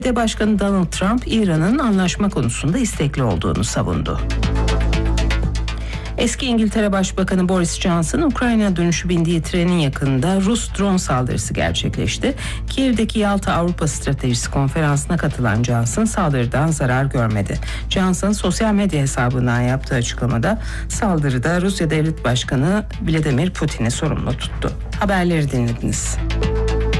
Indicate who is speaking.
Speaker 1: Başkanı Donald Trump, İran'ın anlaşma konusunda istekli olduğunu savundu. Eski İngiltere Başbakanı Boris Johnson, Ukrayna dönüşü bindiği trenin yakınında Rus drone saldırısı gerçekleşti. Kiev'deki Yalta Avrupa Stratejisi konferansına katılan Johnson saldırıdan zarar görmedi. Johnson sosyal medya hesabından yaptığı açıklamada saldırıda Rusya Devlet Başkanı Vladimir Putin'i sorumlu tuttu. Haberleri dinlediniz.